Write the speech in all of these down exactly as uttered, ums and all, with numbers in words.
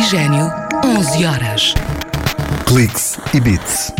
Oxigênio, onze horas. Cliques e Bits.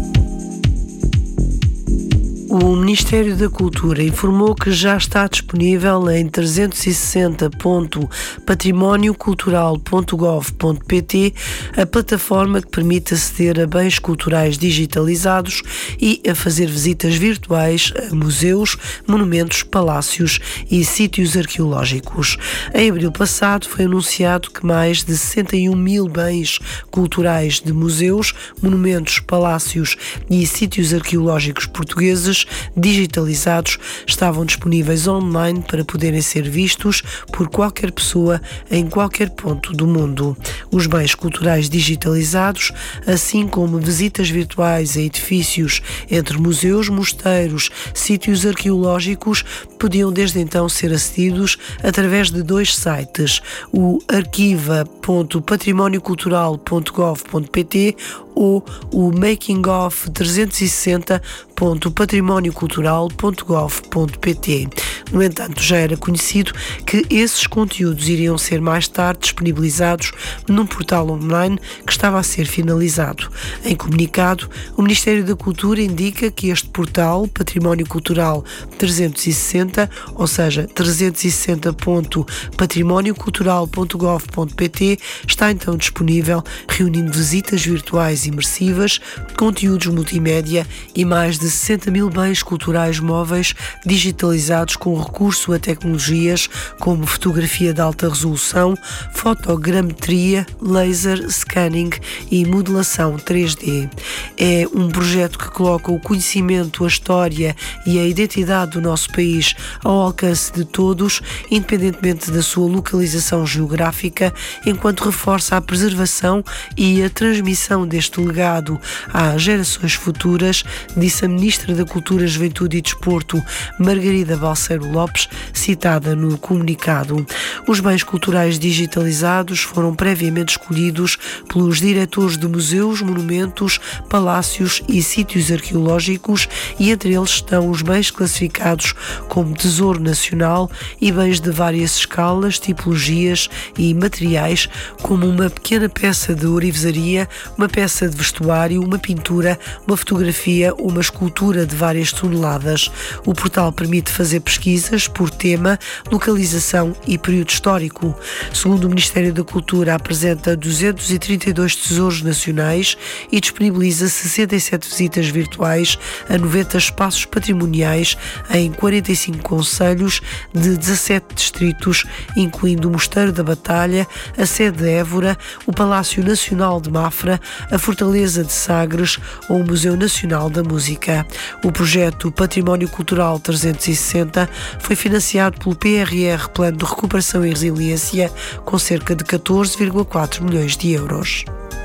O Ministério da Cultura informou que já está disponível em trezentos e sessenta ponto património cultural ponto gov ponto pt a plataforma que permite aceder a bens culturais digitalizados e a fazer visitas virtuais a museus, monumentos, palácios e sítios arqueológicos. Em abril passado foi anunciado que mais de sessenta e um mil bens culturais de museus, monumentos, palácios e sítios arqueológicos portugueses digitalizados estavam disponíveis online para poderem ser vistos por qualquer pessoa em qualquer ponto do mundo. Os bens culturais digitalizados, assim como visitas virtuais a edifícios entre museus, mosteiros, sítios arqueológicos, podiam desde então ser acedidos através de dois sites, o arquiva ponto património cultural ponto gov ponto pt ou o makingof trezentos e sessenta ponto património cultural ponto gov ponto pt. No entanto, já era conhecido que esses conteúdos iriam ser mais tarde disponibilizados num portal online que estava a ser finalizado. Em comunicado, o Ministério da Cultura indica que este portal, Património Cultural trezentos e sessenta, ou seja, trezentos e sessenta ponto património cultural ponto gov ponto pt, está então disponível, reunindo visitas virtuais imersivas, conteúdos multimédia e mais de sessenta mil bens culturais móveis digitalizados com recurso a tecnologias como fotografia de alta resolução, fotogrametria, laser, scanning e modelação três D. É um projeto que coloca o conhecimento, a história e a identidade do nosso país ao alcance de todos, independentemente da sua localização geográfica, enquanto reforça a preservação e a transmissão deste legado às gerações futuras, disse a Ministra da Cultura, Juventude e Desporto, Margarida Balseiro Lopes, citada no comunicado. Os bens culturais digitalizados foram previamente escolhidos pelos diretores de museus, monumentos, palácios e sítios arqueológicos e entre eles estão os bens classificados como Tesouro Nacional e bens de várias escalas, tipologias e materiais, como uma pequena peça de ourivesaria, uma peça de vestuário, uma pintura, uma fotografia ou uma escultura de várias toneladas. O portal permite fazer pesquisas por tema, localização e período histórico. Segundo o Ministério da Cultura, apresenta duzentos e trinta e dois tesouros nacionais e disponibiliza sessenta e sete visitas virtuais a noventa espaços patrimoniais em quarenta e cinco concelhos de dezassete distritos, incluindo o Mosteiro da Batalha, a sede de Évora, o Palácio Nacional de Mafra, a Fortaleza de Sagres ou o Museu Nacional da Música. O projeto Património Cultural trezentos e sessenta foi financiado pelo P R R, Plano de Recuperação e Resiliência, com cerca de catorze vírgula quatro milhões de euros.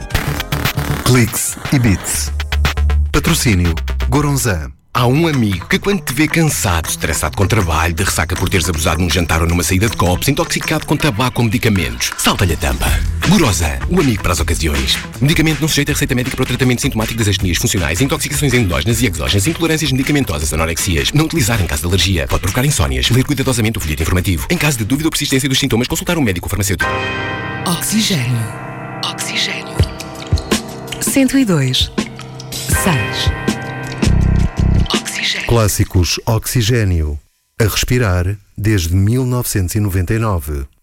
Cliques e Bits. Patrocínio Goronzan. Há um amigo que quando te vê cansado, estressado com trabalho, de ressaca por teres abusado num jantar ou numa saída de copos, intoxicado com tabaco ou medicamentos, salta-lhe a tampa. Goronzan, o amigo para as ocasiões. Medicamento não sujeito a receita médica para o tratamento sintomático das astenias funcionais, intoxicações endógenas e exógenas, intolerâncias medicamentosas, anorexias. Não utilizar em caso de alergia. Pode provocar insónias. Ler cuidadosamente o folheto informativo. Em caso de dúvida ou persistência dos sintomas, consultar um médico ou farmacêutico. Oxigênio. Oxigênio. cento e dois. seis. Clássicos Oxigênio. A respirar desde mil novecentos e noventa e nove.